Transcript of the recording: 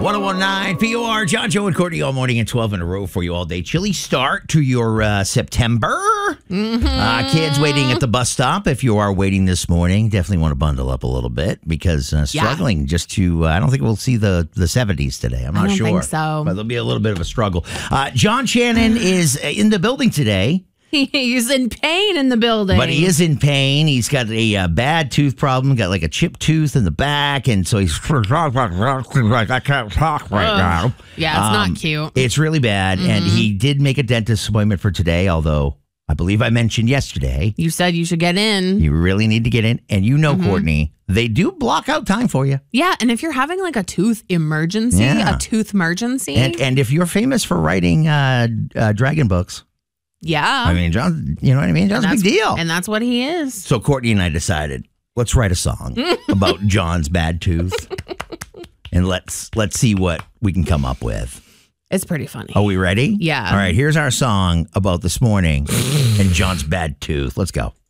1019 POR, John, Joe, and Courtney all morning and 12 in a row for you all day. Chilly start to your September. Kids waiting at the bus stop. If you are waiting this morning, definitely want to bundle up a little bit because struggling just to, I don't think we'll see the 70s today. I'm not sure. I don't think so. But there'll be a little bit of a struggle. John Shannon is in the building today. He's in pain in the building. But he is in pain. He's got a bad tooth problem, got like a chipped tooth in the back, and so he's I can't talk right now. Yeah, it's not cute. It's really bad, and he did make a dentist appointment for today, although I believe I mentioned yesterday. You said you should get in. You really need to get in, and you know, Courtney, they do block out time for you. Yeah, and if you're having like a tooth emergency, a tooth emergency. And if you're famous for writing dragon books. Yeah. I mean, John, you know what I mean? John's a big deal. And that's what he is. So Courtney and I decided, let's write a song about John's bad tooth. And let's see what we can come up with. It's pretty funny. Are we ready? Yeah. All right, here's our song about this morning and John's bad tooth. Let's go.